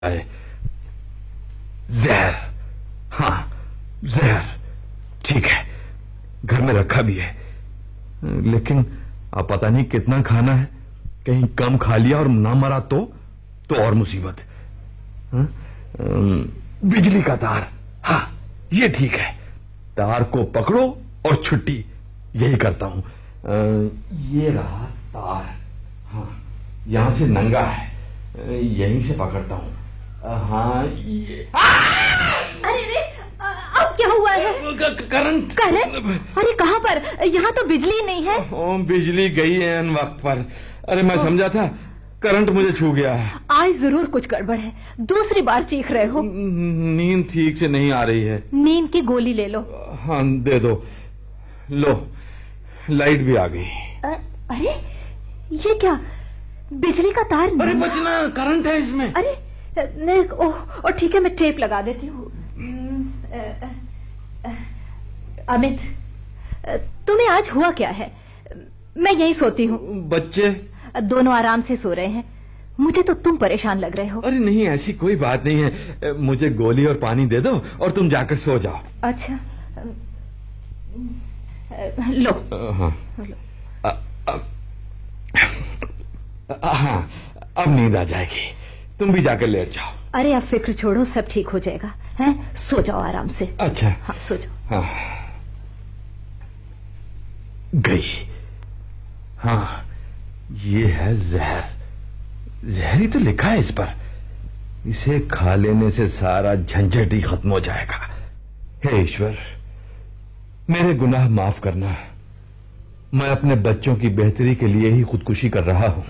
आए। जहर, हाँ जहर, ठीक है, घर में रखा भी है, लेकिन अब पता नहीं कितना खाना है। कहीं कम खा लिया और ना मरा तो और मुसीबत। बिजली का तार, हाँ ये ठीक है, तार को पकड़ो और छुट्टी, यही करता हूं। ये रहा तार, हाँ यहां से नंगा है, यहीं से पकड़ता हूं। हाँ ये अरे रे, अब क्या हुआ है? करंट। अरे कहाँ पर? यहाँ तो बिजली नहीं है। ओ, बिजली गई है अन वक्त पर। अरे मैं समझा था करंट मुझे छू गया है। आज जरूर कुछ गड़बड़ है, दूसरी बार चीख रहे हो। नींद ठीक से नहीं आ रही है। नींद की गोली ले लो। हाँ दे दो। लो, लाइट भी आ गई। अरे ये क्या, बिजली का तार? अरे बचना, करंट है इसमें। अरे नहीं, ओह ठीक है, मैं टेप लगा देती हूँ। अमित, तुम्हें आज हुआ क्या है? मैं यही सोती हूँ। बच्चे दोनों आराम से सो रहे हैं, मुझे तो तुम परेशान लग रहे हो। अरे नहीं, ऐसी कोई बात नहीं है, मुझे गोली और पानी दे दो और तुम जाकर सो जाओ। अच्छा लो। हाँ हाँ, अब नींद आ जाएगी, तुम भी जाकर लेट जाओ। अरे अब फिक्र छोड़ो, सब ठीक हो जाएगा, हैं? सो जाओ आराम से। अच्छा हाँ सो जाओ। हाँ गई। हाँ ये है जहर, जहर ही तो लिखा है इस पर, इसे खा लेने से सारा झंझट ही खत्म हो जाएगा। हे ईश्वर, मेरे गुनाह माफ करना, मैं अपने बच्चों की बेहतरी के लिए ही खुदकुशी कर रहा हूं।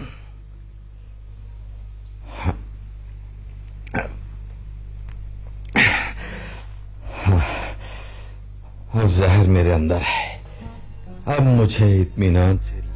अब जहर मेरे अंदर है, अब मुझे इत्मीनान से